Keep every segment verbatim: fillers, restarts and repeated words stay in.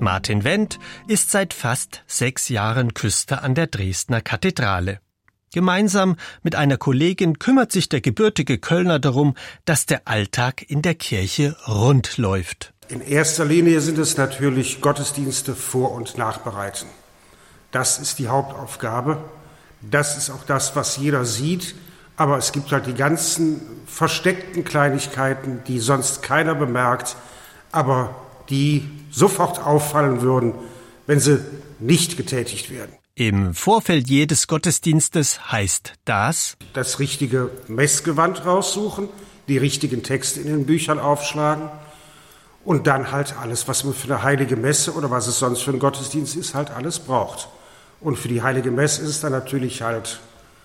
Martin Wendt ist seit fast sechs Jahren Küster an der Dresdner Kathedrale. Gemeinsam mit einer Kollegin kümmert sich der gebürtige Kölner darum, dass der Alltag in der Kirche rund läuft. In erster Linie sind es natürlich Gottesdienste vor- und nachbereiten. Das ist die Hauptaufgabe. Das ist auch das, was jeder sieht. Aber es gibt halt die ganzen versteckten Kleinigkeiten, die sonst keiner bemerkt, aber die sofort auffallen würden, wenn sie nicht getätigt werden. Im Vorfeld jedes Gottesdienstes heißt das: Das richtige Messgewand raussuchen, die richtigen Texte in den Büchern aufschlagen und dann halt alles, was man für eine heilige Messe oder was es sonst für einen Gottesdienst ist, halt alles braucht. Und für die heilige Messe ist es dann natürlich halt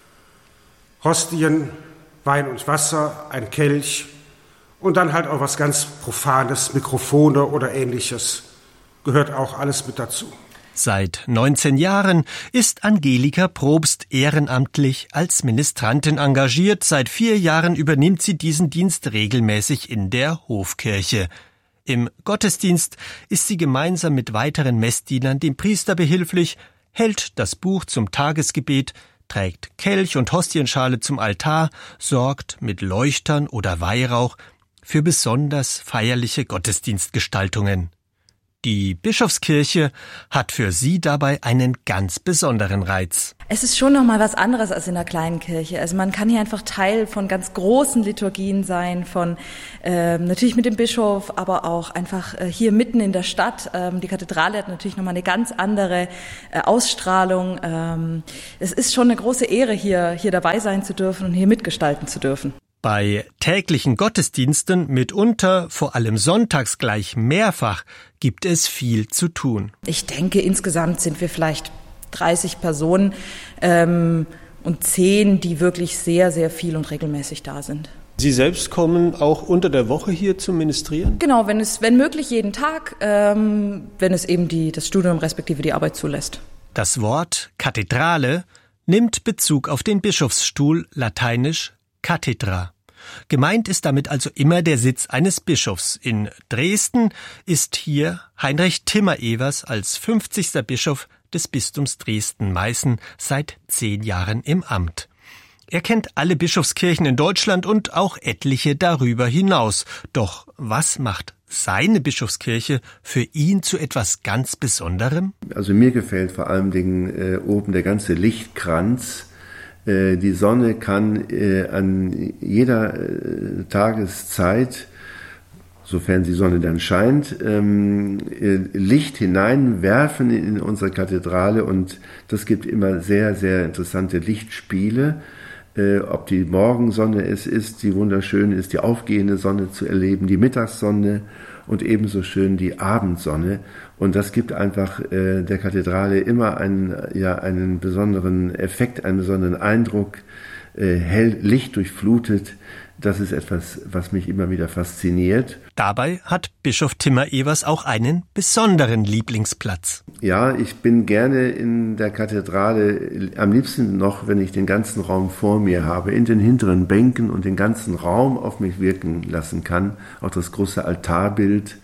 Hostien, Wein und Wasser, ein Kelch und dann halt auch was ganz Profanes, Mikrofone oder Ähnliches. Gehört auch alles mit dazu. Seit neunzehn Jahren ist Angelika Probst ehrenamtlich als Ministrantin engagiert. Seit vier Jahren übernimmt sie diesen Dienst regelmäßig in der Hofkirche. Im Gottesdienst ist sie gemeinsam mit weiteren Messdienern dem Priester behilflich, hält das Buch zum Tagesgebet, trägt Kelch und Hostienschale zum Altar, sorgt mit Leuchtern oder Weihrauch für besonders feierliche Gottesdienstgestaltungen. Die Bischofskirche hat für sie dabei einen ganz besonderen Reiz. Es ist schon noch mal was anderes als in einer kleinen Kirche. Also man kann hier einfach Teil von ganz großen Liturgien sein, von äh, natürlich mit dem Bischof, aber auch einfach äh, hier mitten in der Stadt. Ähm, die Kathedrale hat natürlich noch mal eine ganz andere äh, Ausstrahlung. Ähm, es ist schon eine große Ehre, hier hier dabei sein zu dürfen und hier mitgestalten zu dürfen. Bei täglichen Gottesdiensten, mitunter vor allem sonntags gleich mehrfach, gibt es viel zu tun. Ich denke, insgesamt sind wir vielleicht dreißig Personen ähm, und zehn, die wirklich sehr, sehr viel und regelmäßig da sind. Sie selbst kommen auch unter der Woche hier zum Ministrieren? Genau, wenn es, wenn möglich jeden Tag, ähm, wenn es eben die, das Studium respektive die Arbeit zulässt. Das Wort Kathedrale nimmt Bezug auf den Bischofsstuhl, lateinisch Cathedra. Gemeint ist damit also immer der Sitz eines Bischofs. In Dresden ist hier Heinrich Timmer-Evers als fünfzigster Bischof des Bistums Dresden-Meißen seit zehn Jahren im Amt. Er kennt alle Bischofskirchen in Deutschland und auch etliche darüber hinaus. Doch was macht seine Bischofskirche für ihn zu etwas ganz Besonderem? Also mir gefällt vor allem Dingen äh, oben der ganze Lichtkranz. Die Sonne kann äh, an jeder äh, Tageszeit, sofern die Sonne dann scheint, ähm, äh, Licht hineinwerfen in unsere Kathedrale und das gibt immer sehr, sehr interessante Lichtspiele. Äh, ob die Morgensonne es ist, die wunderschön ist, die aufgehende Sonne zu erleben, die Mittagssonne und ebenso schön die Abendsonne. Und das gibt einfach äh, der Kathedrale immer einen, ja, einen besonderen Effekt, einen besonderen Eindruck, äh, hell, Licht durchflutet. Das ist etwas, was mich immer wieder fasziniert. Dabei hat Bischof Timmer-Evers auch einen besonderen Lieblingsplatz. Ja, ich bin gerne in der Kathedrale, am liebsten noch, wenn ich den ganzen Raum vor mir habe, in den hinteren Bänken und den ganzen Raum auf mich wirken lassen kann. Auch das große Altarbild,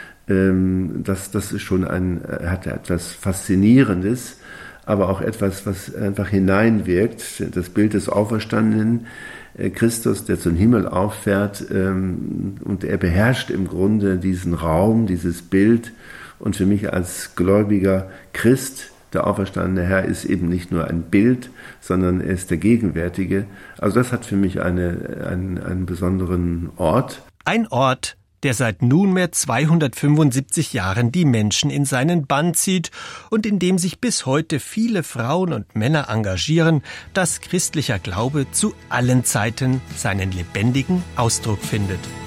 ähm, das, das ist schon ein, hat etwas Faszinierendes, aber auch etwas, was einfach hineinwirkt. Das Bild des Auferstandenen, Christus, der zum Himmel auffährt, ähm, und er beherrscht im Grunde diesen Raum, dieses Bild. Und für mich als gläubiger Christ, der auferstandene Herr, ist eben nicht nur ein Bild, sondern er ist der Gegenwärtige. Also das hat für mich eine, einen, einen besonderen Ort. Ein Ort, der seit nunmehr zweihundertfünfundsiebzig Jahren die Menschen in seinen Bann zieht und in dem sich bis heute viele Frauen und Männer engagieren, dass christlicher Glaube zu allen Zeiten seinen lebendigen Ausdruck findet.